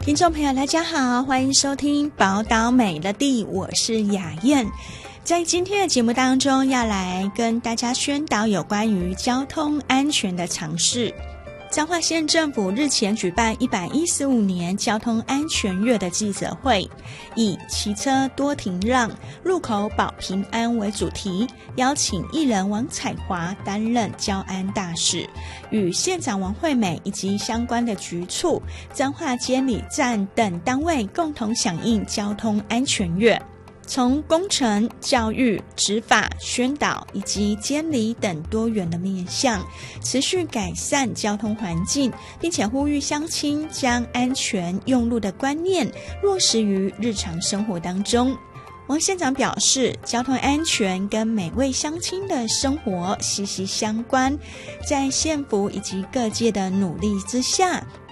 听众朋友大家好，欢迎收听宝岛美乐蒂，我是雅燕。在今天的节目当中，要来跟大家宣导有关于交通安全的常识。彰化县政府日前举办115年交通安全月的记者会，以骑车多停让，路口保平安为主题，邀请艺人王彩华担任交安大使，与县长王惠美以及相关的局处、彰化监理站等单位共同响应交通安全月。从工程、教育、执法、宣导以及监理等多元的面向，持续改善交通环境，并且呼吁乡亲将安全用路的观念落实于日常生活当中。王县长表示，交通安全跟每位乡亲的生活息息相关，在县府以及各界的努力之下，